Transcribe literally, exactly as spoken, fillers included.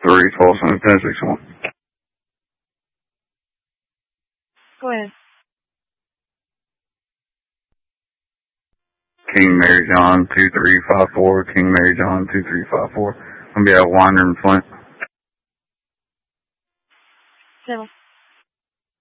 three, twelve, seven, ten, six, one. Go ahead. King Mary John two three five four, King Mary John two three five four. I'm going to be at Winder and Flint. Zero.